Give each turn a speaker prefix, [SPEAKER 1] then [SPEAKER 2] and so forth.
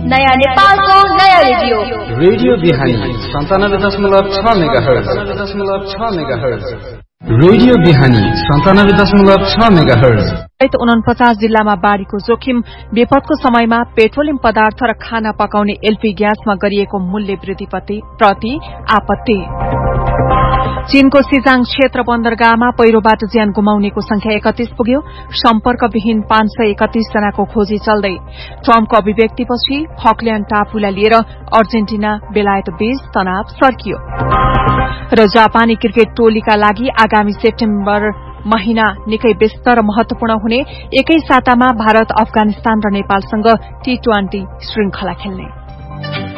[SPEAKER 1] नयाँ नेपालको नयाँ रेडियो
[SPEAKER 2] रेडियो बिहानी 97.6 मेगाहर्ज रेडियो बिहानी 97.6 मेगाहर्ज।
[SPEAKER 3] 49 जिल्लामा बाढ़ीको जोखिम, विपदको समयमा पेट्रोलियम पदार्थ र खाना पकाउने एलपी ग्यासमा गरिएको मूल्य वृद्धि प्रति आपत्ति। चीनको सिजाङ क्षेत्र बन्दरगाहमा पहिरोबाट ज्यान गुमाउनेको संख्या 31 पुग्यो। सम्पर्कविहीन 531 जनाको खोजी चल्दै। ट्रम्पको अभिव्यक्तिपछि फकल्याण्ड टापुलाई लिएर अर्जेन्टिना बेलायत बीच तनाव सर्कियो। र जापानी क्रिकेट टोलीका लागि आगामी सेप्टेम्बर महिना निकै व्यस्त र महत्वपूर्ण हुने। एकै सातामा भारत, अफगानिस्तान र नेपालसँग T20 श्रृंखला खेल्ने।